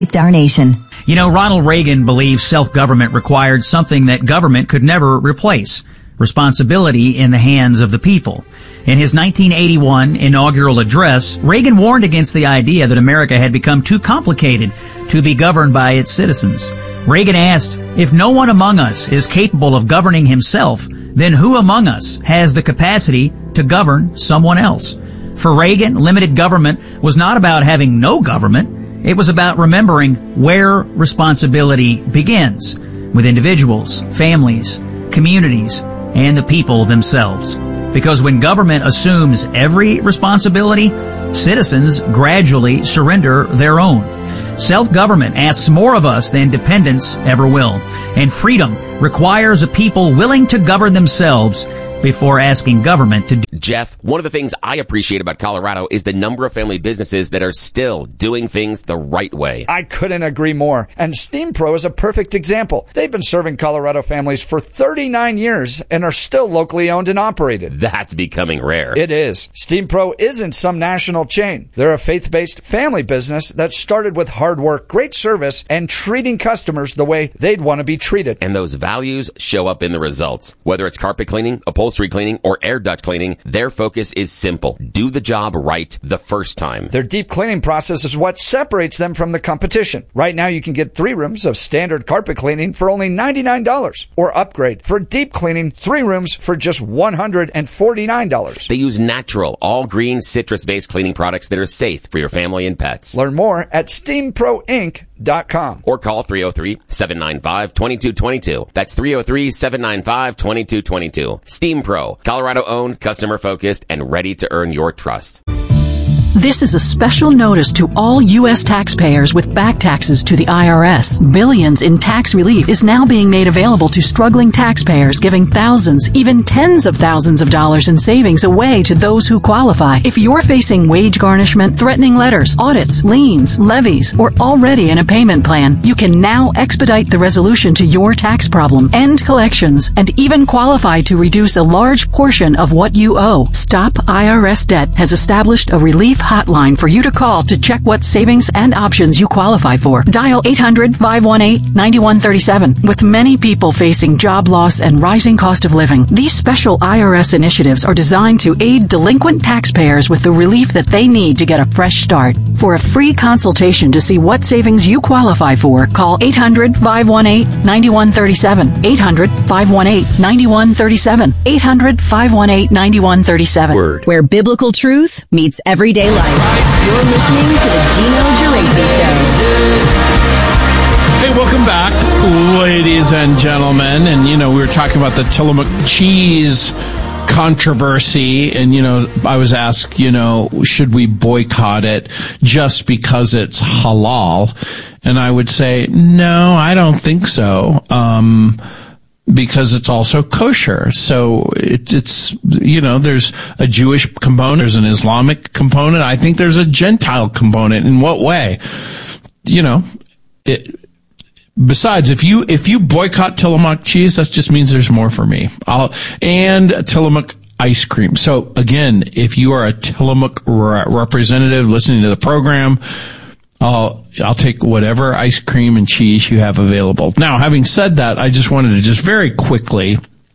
Our nation. You know, Ronald Reagan believed self-government required something that government could never replace: responsibility in the hands of the people. In his 1981 inaugural address, Reagan warned against the idea that America had become too complicated to be governed by its citizens. Reagan asked, "If no one among us is capable of governing himself, then who among us has the capacity to govern someone else?" For Reagan, limited government was not about having no government. It was about remembering where responsibility begins, with individuals, families, communities, and the people themselves. Because when government assumes every responsibility, citizens gradually surrender their own. Self-government asks more of us than dependence ever will, and freedom requires a people willing to govern themselves before asking government to do. Jeff, one of the things I appreciate about Colorado is the number of family businesses that are still doing things the right way. I couldn't agree more. And Steam Pro is a perfect example. They've been serving Colorado families for 39 years and are still locally owned and operated. That's becoming rare. It is. Steam Pro isn't some national chain. They're a faith-based family business that started with hard work, great service, and treating customers the way they'd want to be treated. And those values show up in the results. Whether it's carpet cleaning, upholstery cleaning, or air duct cleaning, their focus is simple: do the job right the first time. Their deep cleaning process is what separates them from the competition. Right now, you can get 3 rooms of standard carpet cleaning for only $99, or upgrade for deep cleaning 3 rooms for just $149. They use natural, all-green, citrus-based cleaning products that are safe for your family and pets. Learn more at steamproinc.com. Or call 303-795-2222. That's 303-795-2222. Steam Pro, Colorado-owned, customer-focused, and ready to earn your trust. This is a special notice to all U.S. taxpayers with back taxes to the IRS. Billions in tax relief is now being made available to struggling taxpayers, giving thousands, even tens of thousands of dollars in savings away to those who qualify. If you're facing wage garnishment, threatening letters, audits, liens, levies, or already in a payment plan, you can now expedite the resolution to your tax problem, end collections, and even qualify to reduce a large portion of what you owe. Stop IRS Debt has established a relief hotline for you to call to check what savings and options you qualify for. Dial 800-518-9137. With many people facing job loss and rising cost of living, these special IRS initiatives are designed to aid delinquent taxpayers with the relief that they need to get a fresh start. For a free consultation to see what savings you qualify for, call 800-518-9137. 800-518-9137. 800-518-9137. Word. Where biblical truth meets everyday life. You're listening to the Gino Geraci Show. Hey, welcome back, ladies and gentlemen. And, you know, we were talking about the Tillamook cheese controversy. And, you know, I was asked, you know, should we boycott it just because it's halal? And I would say, no, I don't think so. Because it's also kosher. So it's, you know, there's a Jewish component, there's an Islamic component. I think there's a Gentile component. In what way? You know, besides, if you boycott Tillamook cheese, that just means there's more for me. And Tillamook ice cream. So again, if you are a Tillamook representative listening to the program, I'll take whatever ice cream and cheese you have available. Now, having said that, I just wanted to just very quickly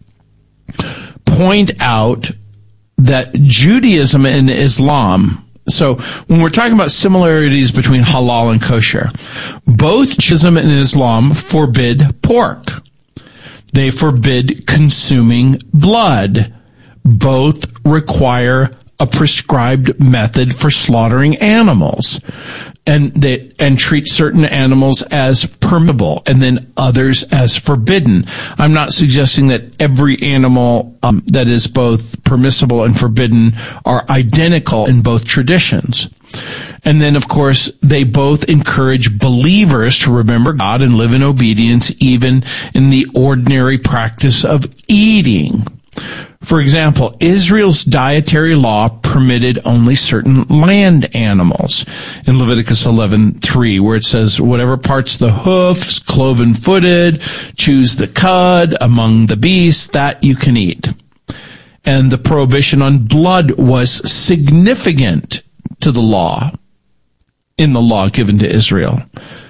point out that Judaism and Islam, so when we're talking about similarities between halal and kosher, both Judaism and Islam forbid pork. They forbid consuming blood. Both require a prescribed method for slaughtering animals. And treat certain animals as permissible and then others as forbidden. I'm not suggesting that every animal that is both permissible and forbidden are identical in both traditions. And then, of course, they both encourage believers to remember God and live in obedience even in the ordinary practice of eating. For example, Israel's dietary law permitted only certain land animals in Leviticus 11:3, where it says, whatever parts the hoofs, cloven-footed, choose the cud among the beasts, that you can eat. And the prohibition on blood was significant to the law, in the law given to Israel.